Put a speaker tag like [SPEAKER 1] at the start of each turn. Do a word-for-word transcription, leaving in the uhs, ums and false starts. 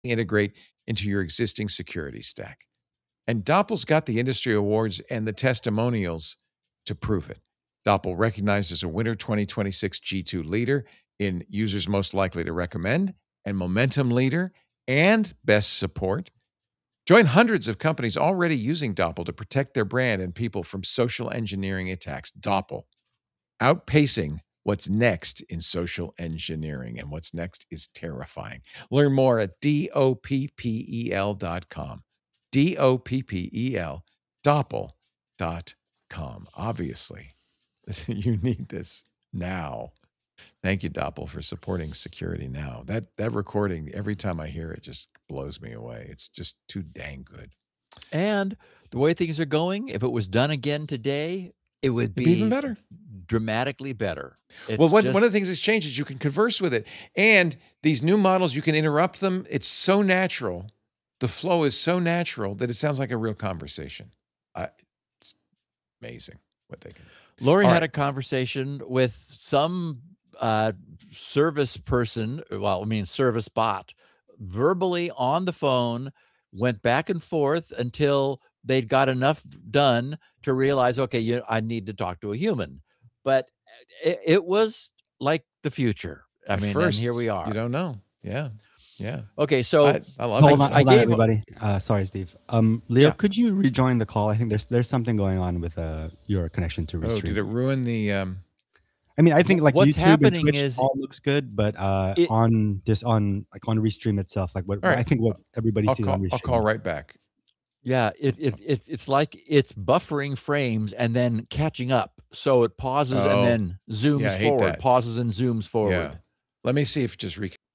[SPEAKER 1] integrate into your existing security stack. And Doppel's got the industry awards and the testimonials to prove it. Doppel, recognized as a winner twenty twenty-six G two leader in users most likely to recommend and momentum leader and best support. Join hundreds of companies already using Doppel to protect their brand and people from social engineering attacks. Doppel, outpacing what's next in social engineering, and what's next is terrifying. Learn more at D O P P E L dot com. D O P P E L, Doppel dot com. Obviously, you need this now. Thank you, Doppel, for supporting Security Now. That that recording, every time I hear it, just blows me away. It's just too dang good.
[SPEAKER 2] And the way things are going, if it was done again today, it would
[SPEAKER 1] It'd be even
[SPEAKER 2] be
[SPEAKER 1] better.
[SPEAKER 2] dramatically better.
[SPEAKER 1] Well,
[SPEAKER 2] It's
[SPEAKER 1] one, one of the
[SPEAKER 2] just
[SPEAKER 1] things that's changed is you can converse with it. And these new models, you can interrupt them. It's so natural. The flow is so natural that it sounds like a real conversation. I, it's amazing what they can do.
[SPEAKER 2] Lori
[SPEAKER 1] All
[SPEAKER 2] had
[SPEAKER 1] right.
[SPEAKER 2] a conversation with some uh, service person, well, I mean, service bot, verbally on the phone, went back and forth until they'd got enough done to realize, okay, you, I need to talk to a human. But it, it was like the future. I
[SPEAKER 1] At
[SPEAKER 2] mean,
[SPEAKER 1] first,
[SPEAKER 2] and here we are.
[SPEAKER 1] You don't know. Yeah. Yeah.
[SPEAKER 2] Okay, so
[SPEAKER 1] I, I love
[SPEAKER 3] Hold
[SPEAKER 1] it.
[SPEAKER 3] on,
[SPEAKER 2] I
[SPEAKER 3] hold on,
[SPEAKER 2] gave-
[SPEAKER 3] everybody. Uh, sorry, Steve. Um, Leo,
[SPEAKER 2] Yeah.
[SPEAKER 3] could you rejoin the call? I think there's there's something going on with uh, your connection to
[SPEAKER 1] Oh,
[SPEAKER 3] Restream.
[SPEAKER 1] did it ruin the? Um,
[SPEAKER 3] I mean, I think like
[SPEAKER 2] What's
[SPEAKER 3] YouTube
[SPEAKER 2] happening
[SPEAKER 3] and Twitch
[SPEAKER 2] is-
[SPEAKER 3] all looks good, but uh,
[SPEAKER 2] It-
[SPEAKER 3] on this on like on Restream itself, like what
[SPEAKER 1] All right.
[SPEAKER 3] I think what everybody
[SPEAKER 1] I'll
[SPEAKER 3] sees
[SPEAKER 1] call,
[SPEAKER 3] on Restream.
[SPEAKER 1] I'll call right back.
[SPEAKER 2] Yeah, it, it it it's like it's buffering frames and then catching up. So it pauses
[SPEAKER 1] Oh.
[SPEAKER 2] and then zooms
[SPEAKER 1] Yeah, I hate
[SPEAKER 2] forward,
[SPEAKER 1] that.
[SPEAKER 2] pauses and zooms forward.
[SPEAKER 1] Yeah. Let me see if just re.